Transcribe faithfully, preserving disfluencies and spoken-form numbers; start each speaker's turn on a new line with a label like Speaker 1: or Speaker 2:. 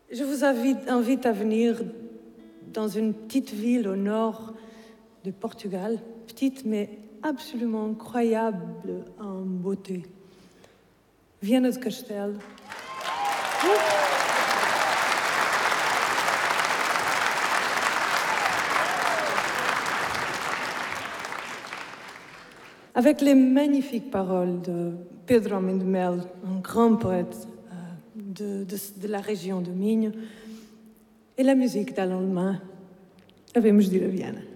Speaker 1: Je vous invite, invite à venir dans une petite ville au nord de Portugal, petite mais absolument incroyable en beauté. Viana do Castelo. Avec les magnifiques paroles de Pedro Homem de Mel, un grand poète euh, de, de, de la région de Minho, et la musique d'Alain Lemain, vamos de ir a Viana.